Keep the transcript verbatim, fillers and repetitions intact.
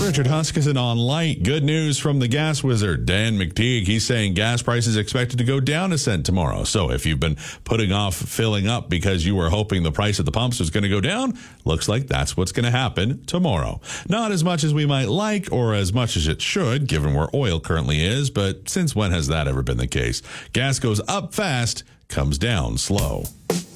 Richard Huskisson on Light. Good news from the gas wizard, Dan McTeague. He's saying gas prices expected to go down a cent tomorrow. So if you've been putting off filling up because you were hoping the price at the pumps was going to go down, looks like that's what's going to happen tomorrow. Not as much as we might like or as much as it should, given where oil currently is, but since when has that ever been the case? Gas goes up fast, comes down slow.